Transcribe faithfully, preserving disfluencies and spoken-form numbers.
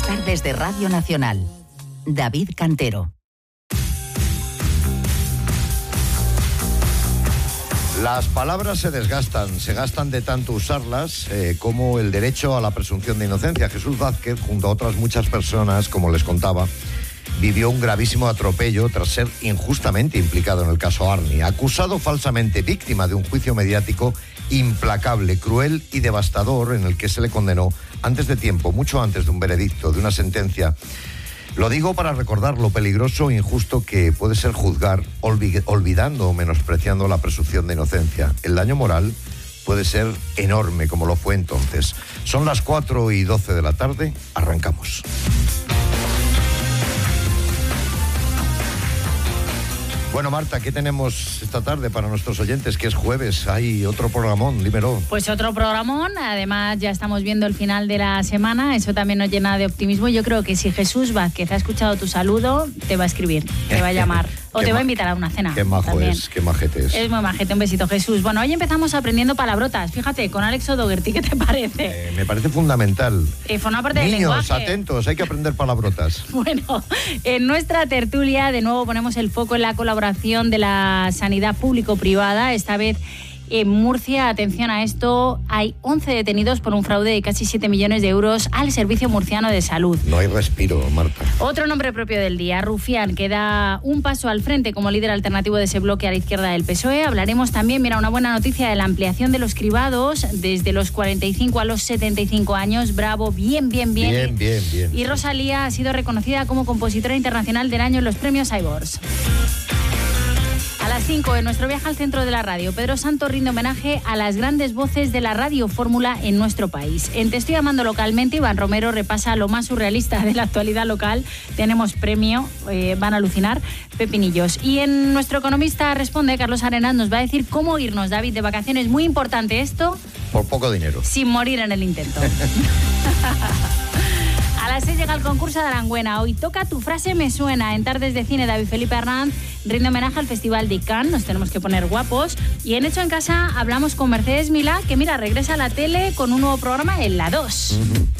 tardes de Radio Nacional. David Cantero. Las palabras se desgastan, se gastan de tanto usarlas eh, como el derecho a la presunción de inocencia. Jesús Vázquez, junto a otras muchas personas, como les contaba, vivió un gravísimo atropello tras ser injustamente implicado en el caso Arni, acusado falsamente, víctima de un juicio mediático implacable, cruel y devastador en el que se le condenó antes de tiempo, mucho antes de un veredicto, de una sentencia. Lo digo para recordar lo peligroso e injusto que puede ser juzgar olvidando o menospreciando la presunción de inocencia. El daño moral puede ser enorme, como lo fue entonces. Son las cuatro y doce de la tarde, arrancamos. Bueno, Marta, ¿qué tenemos esta tarde para nuestros oyentes? Que es jueves, hay otro programón, dímelo. Pues otro programón, además ya estamos viendo el final de la semana, eso también nos llena de optimismo. Yo creo que si Jesús Vázquez ha escuchado tu saludo, te va a escribir, te va a llamar o te va a invitar a una cena. Qué majo también. es, qué majete es. Es muy majete, un besito, Jesús. Bueno, hoy empezamos aprendiendo palabrotas, fíjate, con Alex O'Doherty, ¿qué te parece? Eh, me parece fundamental. Eh, forma parte del Niños, lenguaje. atentos, hay que aprender palabrotas. Bueno, en nuestra tertulia de nuevo ponemos el foco en la colaboración de la sanidad público-privada, esta vez en Murcia. Atención a esto, hay once detenidos por un fraude de casi siete millones de euros al Servicio Murciano de Salud. No hay respiro, Marta. Otro nombre propio del día, Rufián, que da un paso al frente como líder alternativo de ese bloque a la izquierda del P S O E. Hablaremos también, mira, una buena noticia de la ampliación de los cribados desde los cuarenta y cinco a los setenta y cinco años. Bravo, bien, bien, bien. Bien, bien, bien. Y Rosalía ha sido reconocida como compositora internacional del año en los premios iVoox. A las cinco, en nuestro viaje al centro de la radio, Pedro Santo rinde homenaje a las grandes voces de la radio fórmula en nuestro país. En Te estoy llamando localmente, Iván Romero repasa lo más surrealista de la actualidad local. Tenemos premio, eh, van a alucinar, pepinillos. Y en Nuestro economista responde, Carlos Arenas nos va a decir cómo irnos, David, de vacaciones. Muy importante esto. Por poco dinero. Sin morir en el intento. A las seis llega el concurso de Arangüena. Hoy toca Tu frase me suena. En Tardes de Cine, David Felipe Hernández rinde homenaje al Festival de Cannes. Nos tenemos que poner guapos. Y en Hecho en Casa hablamos con Mercedes Milá, que mira, regresa a la tele con un nuevo programa en La dos. Uh-huh.